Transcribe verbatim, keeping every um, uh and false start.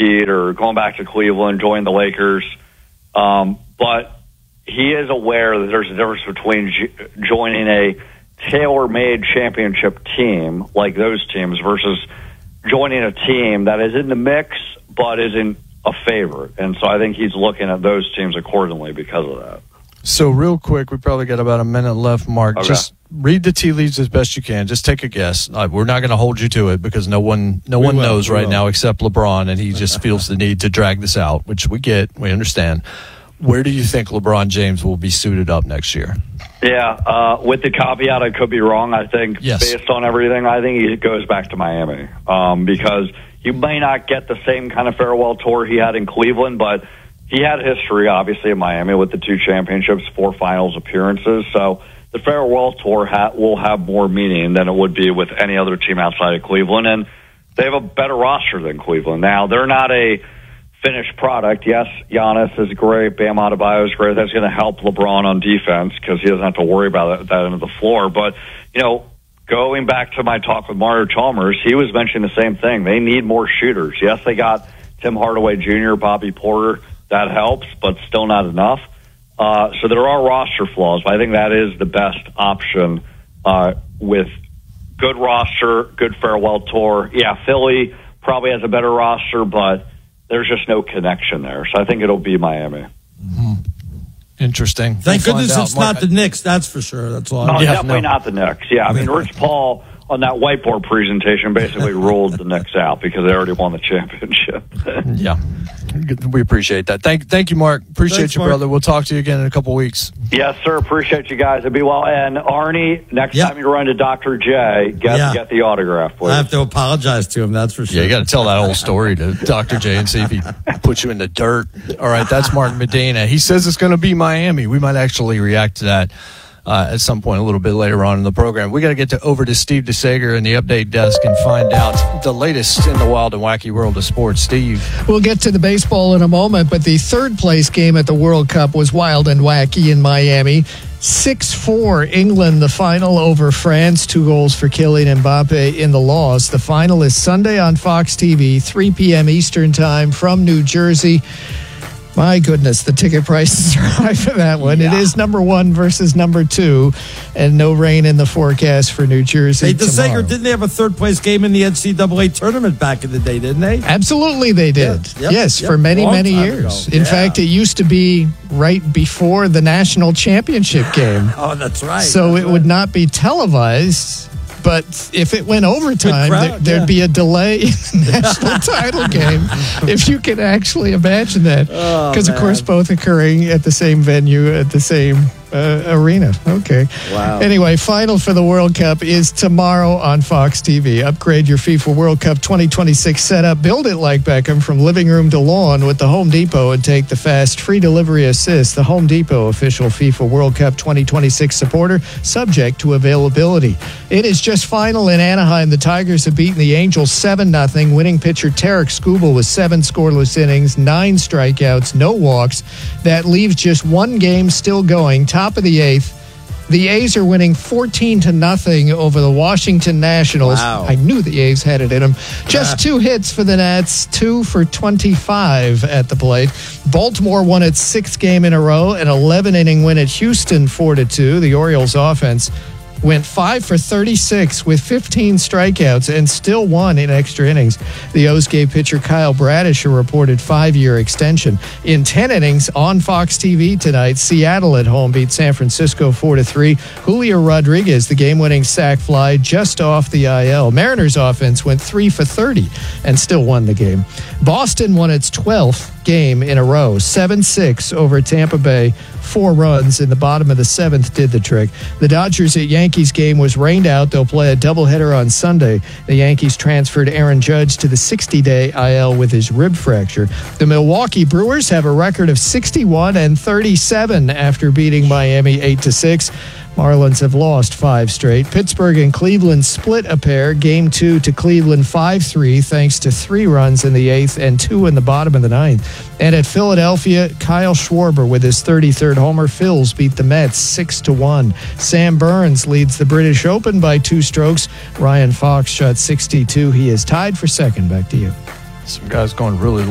Heat or going back to Cleveland, joining the Lakers. Um, but he is aware that there's a difference between j- joining a tailor-made championship team like those teams versus joining a team that is in the mix but isn't a favorite. And so I think he's looking at those teams accordingly because of that. So real quick, we probably got about a minute left, Mark. Okay. Just read the tea leaves as best you can. Just take a guess. Uh, we're not going to hold you to it because no one no We one will, knows we right will. now except LeBron, and he just feels the need to drag this out, which we get, we understand. Where do you think LeBron James will be suited up next year? Yeah, uh, with the caveat, I could be wrong. I think Yes. based on everything, I think he goes back to Miami um, because you may not get the same kind of farewell tour he had in Cleveland, but he had history, obviously, in Miami with the two championships, four finals appearances. So the farewell tour ha- will have more meaning than it would be with any other team outside of Cleveland. And they have a better roster than Cleveland. Now, they're not a finished product. Yes, Giannis is great. Bam Adebayo is great. That's going to help LeBron on defense because he doesn't have to worry about that, that end of the floor. But, you know, going back to my talk with Mario Chalmers, he was mentioning the same thing. They need more shooters. Yes, they got Tim Hardaway Junior, Bobby Porter. That helps, but still not enough. Uh, so there are roster flaws, but I think that is the best option uh, with good roster, good farewell tour. Yeah, Philly probably has a better roster, but there's just no connection there. So I think it'll be Miami. Mm-hmm. Interesting. Thank We'll goodness find out, it's Mark. not the Knicks, that's for sure. That's all. No, Yeah, definitely no. not the Knicks. Yeah, I mean, Rich Paul on that whiteboard presentation basically ruled the Knicks out because they already won the championship. Yeah, we appreciate that. Thank, thank you, Mark. Appreciate Thanks, you, Mark. brother. We'll talk to you again in a couple weeks. Yes, sir. Appreciate you guys. It'd be well. And Arnie, next Yeah. time you run to Doctor J, get Yeah. get the autograph, please. I have to apologize to him, that's for sure. Yeah, you got to tell that whole story to Doctor J and see if he puts you in the dirt. All right, that's Mark Medina. He says it's going to be Miami. We might actually react to that uh, at some point a little bit later on in the program. We got to get to over to Steve DeSager in the update desk and find out the latest in the wild and wacky world of sports. Steve. We'll get to the baseball in a moment, but the third place game at the World Cup was wild and wacky in Miami. six four England, the final over France. Two goals for Kylian Mbappe in the loss. The final is Sunday on Fox T V, three p.m. Eastern time from New Jersey. My goodness, the ticket prices are high for that one. Yeah. It is number one versus number two, and no rain in the forecast for New Jersey Hey, DeSager, tomorrow. didn't they have a third place game in the N C double A tournament back in the day, didn't they? Absolutely, they did. Yeah, yep, yes, yep. for many, Long many time years. ago. In Yeah. fact, it used to be right before the national championship game. Oh, that's right. So That's it would not be televised. But if it went overtime, crowd, there, there'd yeah. be a delay in the national title game. If you can actually imagine that. Oh, Because, of man. course, both occurring at the same venue, at the same uh, arena. Okay. Wow. Anyway, final for the World Cup is tomorrow on Fox T V. Upgrade your FIFA World Cup twenty twenty-six setup. Build it like Beckham from living room to lawn with the Home Depot and take the fast free delivery assist. The Home Depot official FIFA World Cup twenty twenty-six supporter, subject to availability. It is just final in Anaheim. The Tigers have beaten the Angels seven nothing. Winning pitcher Tarek Skubal with seven scoreless innings, nine strikeouts, no walks. That leaves just one game still going. Top of the eighth. The A's are winning fourteen to nothing over the Washington Nationals. Wow. I knew the A's had it in them. Just two hits for the Nats, two for twenty-five at the plate. Baltimore won its sixth game in a row, an eleven-inning win at Houston, four to two. The Orioles' offense went five for thirty-six with fifteen strikeouts and still won in extra innings. The O's gave pitcher Kyle Bradish a reported five-year extension. In ten innings on Fox T V tonight, Seattle at home beat San Francisco four to three. Julio Rodriguez, the game-winning sac fly, just off the I L. Mariners' offense went three for thirty and still won the game. Boston won its twelfth game in a row, seven six over Tampa Bay. Four runs in the bottom of the seventh did the trick. The Dodgers at Yankees game was rained out. They'll play a doubleheader on Sunday. The Yankees transferred Aaron Judge to the sixty-day I L with his rib fracture. The Milwaukee Brewers have a record of sixty-one and thirty-seven after beating Miami eight to six. Marlins have lost five straight. Pittsburgh and Cleveland split a pair. Game two to Cleveland five three thanks to three runs in the eighth and two in the bottom of the ninth. And at Philadelphia, Kyle Schwarber with his thirty-third homer. Phils beat the Mets six to one. Sam Burns leads the British Open by two strokes. Ryan Fox shot sixty-two. He is tied for second. Back to you. Some guys going really low.